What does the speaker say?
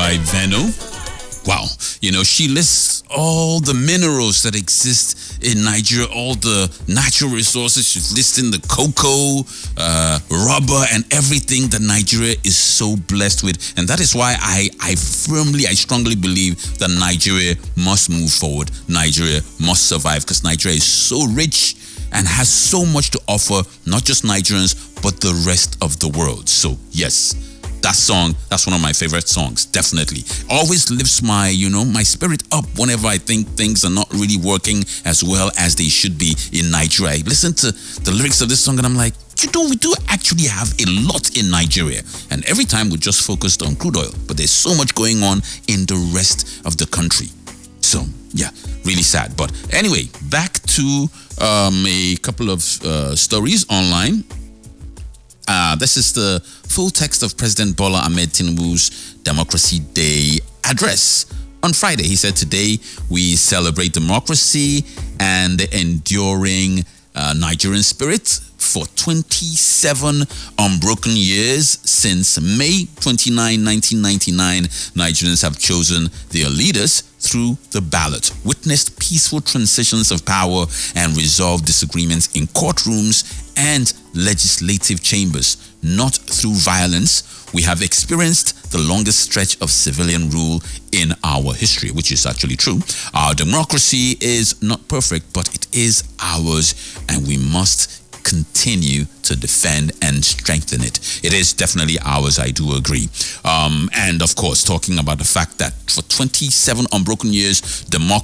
by Veno. Wow, she lists all the minerals that exist in Nigeria, all the natural resources. She's listing the cocoa, rubber, and everything that Nigeria is so blessed with. And that is why I strongly believe that Nigeria must move forward. Nigeria must survive, because Nigeria is so rich and has so much to offer, not just Nigerians, but the rest of the world. So yes, that song, that's one of my favorite songs, definitely. Always lifts my, my spirit up whenever I think things are not really working as well as they should be in Nigeria. I listen to the lyrics of this song and I'm like, we do actually have a lot in Nigeria. And every time we're just focused on crude oil, but there's so much going on in the rest of the country. So, yeah, really sad. But anyway, back to a couple of stories online. This is the full text of President Bola Ahmed Tinubu's Democracy Day address. On Friday, he said, "Today we celebrate democracy and the enduring Nigerian spirit. For 27 unbroken years since May 29, 1999, Nigerians have chosen their leaders through the ballot, witnessed peaceful transitions of power, and resolved disagreements in courtrooms and legislative chambers, not through violence. We have experienced the longest stretch of civilian rule in our history," which is actually true. Our democracy is not perfect, but it is ours, and we must continue to defend and strengthen it. It is definitely ours, I do agree. And of course, talking about the fact that for 27 unbroken years, democracy